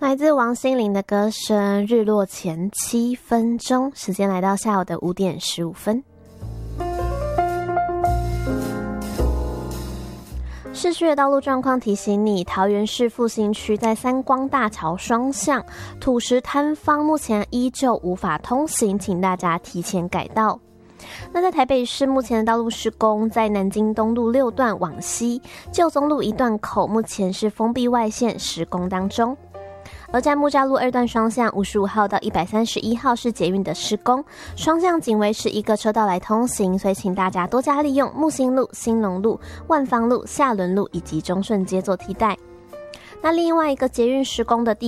来自王心凌的歌声，日落前7分钟，时间来到下午的5点15分。市区的道路状况提醒你，桃园市复兴区在三光大桥双向土石坍方目前依旧无法通行，请大家提前改道。那在台北市目前的道路施工，在南京东路6段往西，旧宗路1段口目前是封闭外线施工当中。而在木栅路2段双向55号到131号是捷运的施工，双向仅维持一个车道来通行，所以请大家多加利用木星路、兴隆路、万芳路、下仑路以及中顺街做替代。那另外一个捷运施工的地